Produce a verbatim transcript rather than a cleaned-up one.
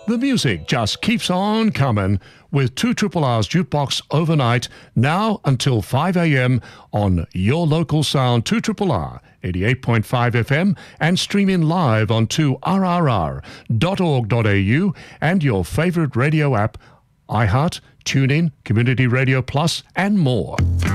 The music just keeps on coming with two Triple R's Jukebox overnight, now until five a.m. on your local sound, two Triple R, eighty-eight point five F M, and streaming live on two R R R dot org dot A U and your favourite radio app, iHeart, TuneIn, Community Radio Plus, and more.